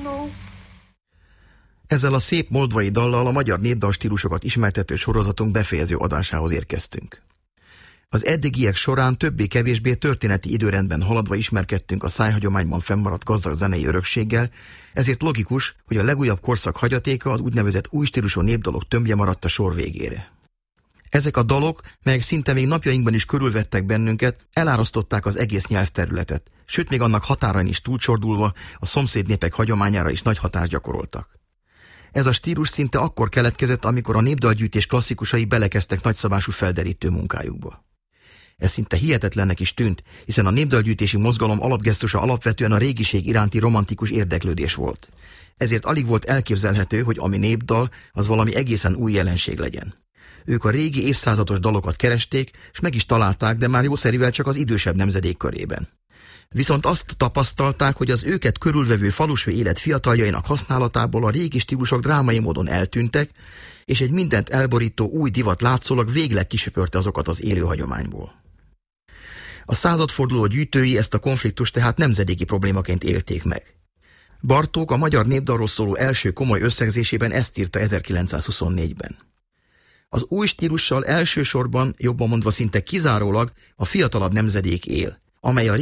Ezzel a szép moldvai dallal a magyar népdalstílusokat ismertető sorozatunk befejező adásához érkeztünk. Az eddigiek során többé-kevésbé történeti időrendben haladva ismerkedtünk a szájhagyományban fennmaradt gazdag zenei örökséggel, ezért logikus, hogy a legújabb korszak hagyatéka az úgynevezett új stílusú népdalok tömbje maradt a sor végére. Ezek a dalok, melyek szinte még napjainkban is körülvettek bennünket, elárasztották az egész nyelvterületet, sőt még annak határain is túlcsordulva a szomszéd népek hagyományára is nagy hatást gyakoroltak. Ez a stílus szinte akkor keletkezett, amikor a népdalgyűjtés klasszikusai belekezdtek nagyszabású felderítő munkájukba. Ez szinte hihetetlennek is tűnt, hiszen a népdalgyűjtési mozgalom alapgesztusa alapvetően a régiség iránti romantikus érdeklődés volt. Ezért alig volt elképzelhető, hogy ami népdal, az valami egészen új jelenség legyen. Ők a régi évszázados dalokat keresték, és meg is találták, de már jószerivel csak az idősebb nemzedék körében. Viszont azt tapasztalták, hogy az őket körülvevő falusi élet fiataljainak használatából a régi stílusok drámai módon eltűntek, és egy mindent elborító új divat látszólag végleg kisöpörte azokat az élő hagyományból. A századforduló gyűjtői ezt a konfliktust tehát nemzedéki problémaként élték meg. Bartók a magyar népdalról szóló első komoly összegzésében ezt írta 1924-ben. Az új stílussal elsősorban, jobban mondva szinte kizárólag a fiatalabb nemzedék él, amely a